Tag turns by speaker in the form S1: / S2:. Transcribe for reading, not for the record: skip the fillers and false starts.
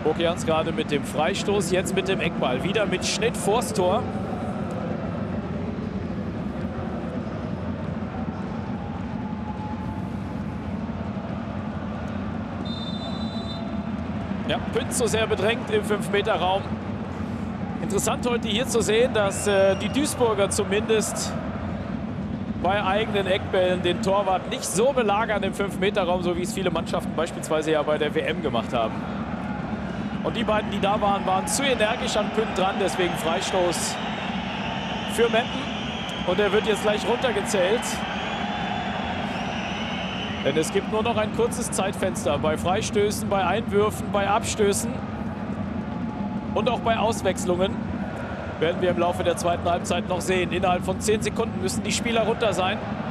S1: Bokians gerade mit dem Freistoß, jetzt mit dem Eckball. Wieder mit Schnitt vors Tor. Ja, Pütz so sehr bedrängt im 5-Meter-Raum. Interessant heute hier zu sehen, dass die Duisburger zumindest bei eigenen Eckbällen den Torwart nicht so belagern im 5-Meter-Raum, so wie es viele Mannschaften beispielsweise ja bei der WM gemacht haben. Und die beiden, die da waren, waren zu energisch an Pütz dran, deswegen Freistoß für Meppen. Und er wird jetzt gleich runtergezählt. Denn es gibt nur noch ein kurzes Zeitfenster bei Freistößen, bei Einwürfen, bei Abstößen und auch bei Auswechslungen. Werden wir im Laufe der zweiten Halbzeit noch sehen. Innerhalb von 10 Sekunden müssen die Spieler runter sein.